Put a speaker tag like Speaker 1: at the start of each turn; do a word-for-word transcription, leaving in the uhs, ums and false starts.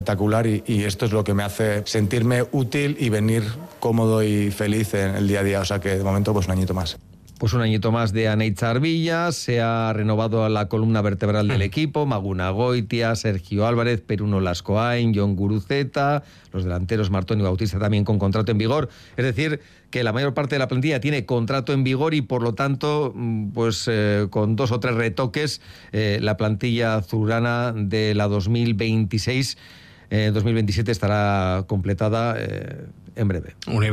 Speaker 1: espectacular y, y esto es lo que me hace sentirme útil y venir cómodo y feliz en el día a día, o sea que de momento pues un añito más.
Speaker 2: Pues un añito más de Aneitz Villa, se ha renovado a la columna vertebral del equipo, Maguna Goitia, Sergio Álvarez, Peruno Lascoain, Jon Guruceta, los delanteros Martón y Bautista también con contrato en vigor. Es decir, que la mayor parte de la plantilla tiene contrato en vigor y por lo tanto, pues eh, con dos o tres retoques, eh, la plantilla azulgrana de la dos mil veintiséis, eh, dos mil veintisiete estará completada eh, en breve.